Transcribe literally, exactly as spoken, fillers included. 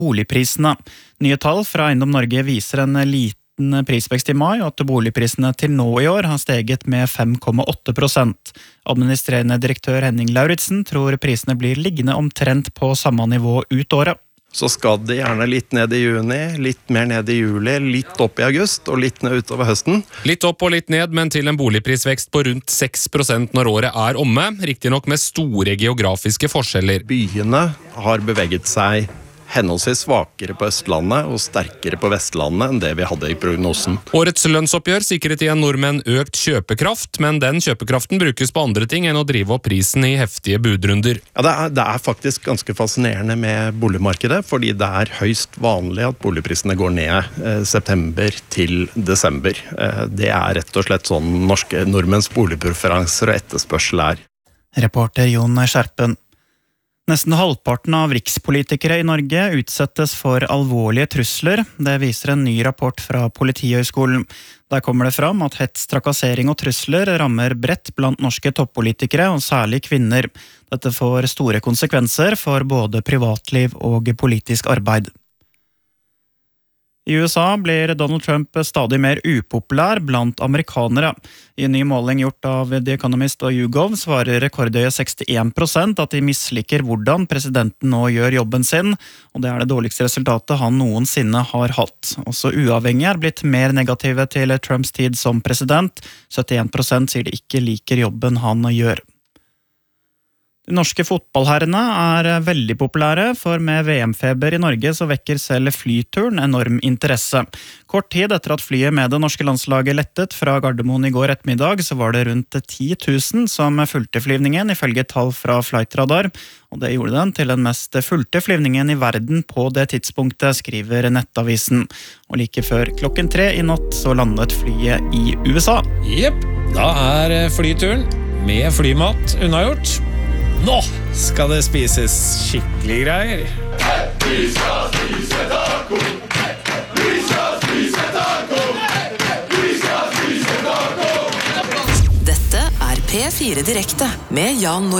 boligprisene. Nye tall fra Eiendom Norge viser en liten prisvekst i mai, og at boligprisene til nå i år har steget med fem komma åtte prosent. Administrerende direktør Henning Lauritsen tror prisene blir liggende omtrent på samme nivå ut året. Så skal det gjerne litt ned i juni, litt mer ned i juli, litt opp i august og litt ned utover høsten. Litt opp og litt ned, men til en boligprisvekst på rundt seks prosent når året er omme, riktig nok med store geografiske forskjeller. Byene har beveget seg henholdsvis svakere på Østlandet og sterkere på Vestlandet enn det vi hadde i prognosen. Årets lønnsoppgjør sikret igjen nordmenn økt kjøpekraft, men den kjøpekraften brukes på andre ting enn å drive opp prisen i heftige budrunder. Ja, det er, det er faktisk ganske fascinerende med boligmarkedet, fordi det er høyst vanlig at boligprisene går ned eh, september til desember. Eh, det er rett og slett sånn norske nordmenns boligpreferanser og etterspørsel er. Reporter Jon Skjerpen. Nesten halvparten av rikspolitikere i Norge utsettes for alvorlige trusler. Det viser en ny rapport fra Politihøgskolen. Der kommer det fram at hets, trakassering og trusler rammer bredt blant norske toppolitikere, og særlig kvinner. Dette får store konsekvenser for både privatliv og politisk arbeid. I U S A blir Donald Trump stadig mer upopulær blant amerikanere. I en ny måling gjort av The Economist og YouGov svarer rekordhøye sekstien prosent at de misliker hvordan presidenten nå gjør jobben sin, og det er det dårligste resultatet han noensinne har hatt. Også uavhengig er blitt mer negative til Trumps tid som president. syttien prosent sier de ikke liker jobben han gjør. De norske fotballherrene er veldig populære, for med V M-feber i Norge så vekker selv flyturen enorm interesse. Kort tid etter at flyet med det norske landslaget lettet fra Gardermoen i går ettermiddag, så var det rundt ti tusen som fulgte flyvningen, ifølge tall fra Flightradar. Og det gjorde den til den mest fulgte flyvningen i verden på det tidspunktet, skriver Nettavisen. Og like før klokken tre i natt så landet flyet i U S A. Jepp, da er flyturen med flymat unnagjort. Nå skal det spises skikkelig greier. Vi skal spise taco! Vi skal spise taco! Vi skal spise taco! Dette er P fire Direkte med Jan Nord.